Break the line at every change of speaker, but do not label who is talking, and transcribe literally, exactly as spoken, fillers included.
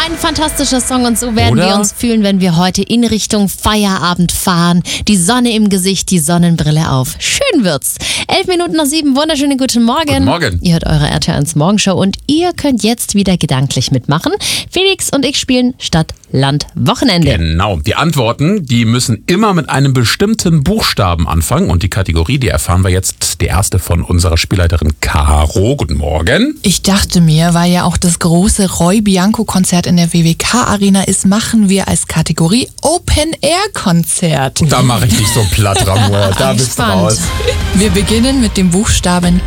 Ein fantastischer Song und so werden
Oder?
wir uns fühlen, wenn wir heute in Richtung Feierabend fahren. Die Sonne im Gesicht, die Sonnenbrille auf. Schön wird's. Elf Minuten nach sieben, wunderschönen guten Morgen.
Guten Morgen.
Ihr hört eure R T L eins Morgenshow und ihr könnt jetzt wieder gedanklich mitmachen. Felix und ich spielen Stadt, Land, Wochenende.
Genau. Die Antworten, die müssen immer mit einem bestimmten Buchstaben anfangen. Und die Kategorie, die erfahren wir jetzt. Die erste von unserer Spielleiterin Caro. Guten Morgen.
Ich dachte mir, weil ja auch das große Roy Bianco-Konzert in der W W K-Arena ist, machen wir als Kategorie Open-Air-Konzert.
Da mache ich dich so platt, Ramon. Da bist du
Spannend.
raus.
Wir beginnen mit dem Buchstaben